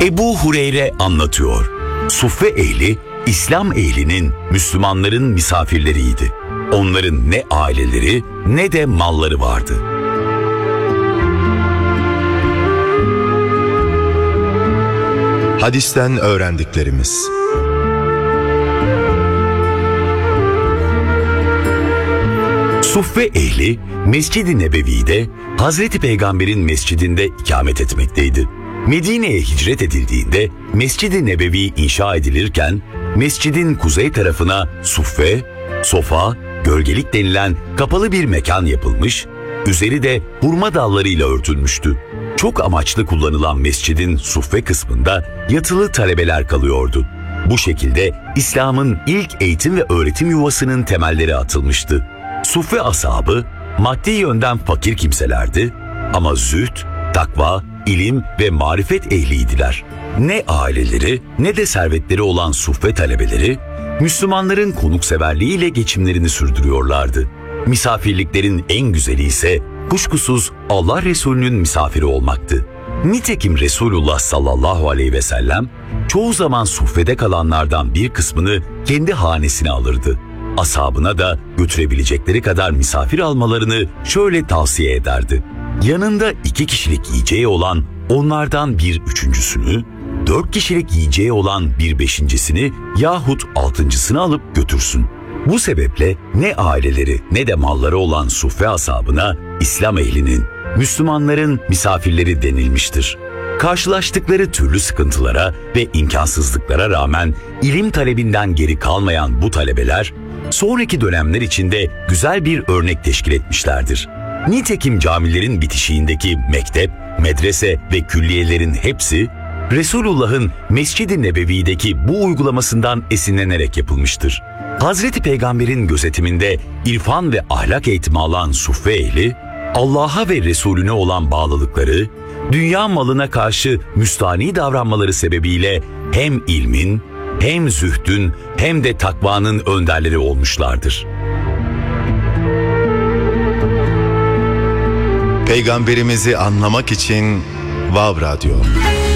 Ebu Hureyre anlatıyor. Suffe ehli, İslam ehlinin, Müslümanların misafirleriydi. Onların ne aileleri ne de malları vardı. Hadisten öğrendiklerimiz. Suffe ehli, Mescid-i Nebevi'de, Hazreti Peygamber'in mescidinde ikamet etmekteydi. Medine'ye hicret edildiğinde Mescid-i Nebevi inşa edilirken, mescidin kuzey tarafına suffe, sofa, gölgelik denilen kapalı bir mekan yapılmış, üzeri de hurma dallarıyla örtülmüştü. Çok amaçlı kullanılan mescidin suffe kısmında yatılı talebeler kalıyordu. Bu şekilde İslam'ın ilk eğitim ve öğretim yuvasının temelleri atılmıştı. Suffe ashabı maddi yönden fakir kimselerdi ama zühd, takva, ilim ve marifet ehliydiler. Ne aileleri ne de servetleri olan suffe talebeleri, Müslümanların konukseverliğiyle geçimlerini sürdürüyorlardı. Misafirliklerin en güzeli ise kuşkusuz Allah Resulü'nün misafiri olmaktı. Nitekim Resulullah sallallahu aleyhi ve sellem çoğu zaman suffede kalanlardan bir kısmını kendi hanesine alırdı. Ashabına da götürebilecekleri kadar misafir almalarını şöyle tavsiye ederdi. Yanında 2 kişilik yiyeceği olan onlardan bir üçüncüsünü, 4 kişilik yiyeceği olan bir beşincisini yahut 6.'sını alıp götürsün. Bu sebeple ne aileleri ne de malları olan suffe ashabına İslam ehlinin, Müslümanların misafirleri denilmiştir. Karşılaştıkları türlü sıkıntılara ve imkansızlıklara rağmen ilim talebinden geri kalmayan bu talebeler, sonraki dönemler içinde güzel bir örnek teşkil etmişlerdir. Nitekim camilerin bitişiğindeki mektep, medrese ve külliyelerin hepsi, Resulullah'ın Mescid-i Nebevi'deki bu uygulamasından esinlenerek yapılmıştır. Hazreti Peygamber'in gözetiminde irfan ve ahlak eğitimi alan suffe ehli, Allah'a ve Resulüne olan bağlılıkları, dünya malına karşı müstani davranmaları sebebiyle hem ilmin, hem zühdün, hem de takvanın önderleri olmuşlardır. Peygamberimizi anlamak için Vav Radyo.